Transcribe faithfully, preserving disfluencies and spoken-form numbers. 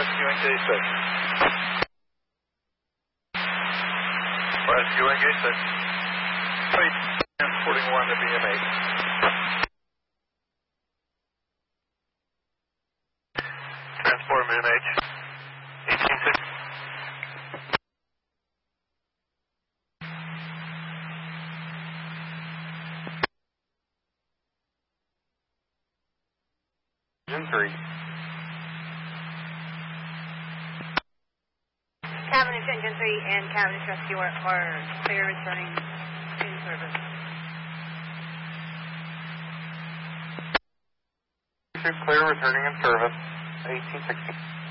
Rescue engage six. Rescue engage six. Wait, transporting one to B M eight. Transport B M H. eighteen six. Engine three. Cavendish Engine three and Cavendish Rescue are, are clear returning to service. Clear returning in service. eighteen sixty.